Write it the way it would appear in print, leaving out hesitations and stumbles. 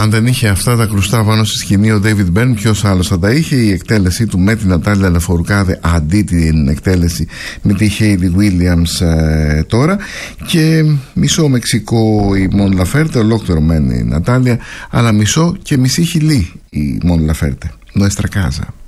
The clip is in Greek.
Αν δεν είχε αυτά τα κρουστά πάνω στη σκηνή ο David Byrne, ποιος άλλος θα τα είχε? Η εκτέλεσή του με την Νατάλια Λαφορκάδε αντί την εκτέλεση με τη Hayley Williams τώρα. Και μισό Μεξικό η Mon Laferte, ολόκληρωμένη η Νατάλια, αλλά μισό και μισή χιλή η Mon Laferte. Nuestra casa.